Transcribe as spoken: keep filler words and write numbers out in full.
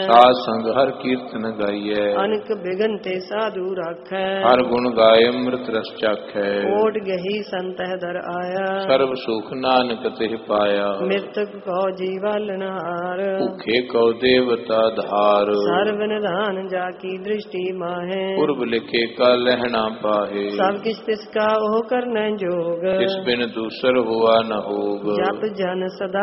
ਸਾਧ ਸੰਗ ਹਰ ਕੀਰਤਨ ਗਾਈਐ ਅਨਕ ਬਿਗਨ ਤੇ ਸਾਧੂ ਰਾਖੈ ਹਰ ਗੁਣ ਗਾਏ ਅੰਮ੍ਰਿਤ ਰਸ ਚਾਖੈ ਓਟ ਗਹੀ ਸੰਤਹਿ ਦਰ ਆਇਆ ਸਰਬ ਸੁਖ ਨਾਨਕ ਤਿਹ ਪਾਇਆ ਮਿਰਤਕ ਕੋ ਜੀਵਲਨਹਾਰ ਭੁਖੇ ਕਉ ਦੇਵਤਾ ਧਾਰ ਸਰਵ ਨਿਧਾਨ ਜਾ ਕੀ ਦ੍ਰਿਸ਼ਟੀ ਮਾਹੈ ਪੁਰਬ ਲਿਖੇ ਕਾ ਲਹਿਣਾ ਪਾਹੇ ਸਭ ਕਿਛ ਤਿਸ ਕਾ ਉਹ ਕਰਨੈ ਜੋਗ ਤਿਸ ਬਿਨ ਦੂਸਰ ਹੋਆ ਨ ਹੋਗ ਜਪ ਜਨ ਸਦਾ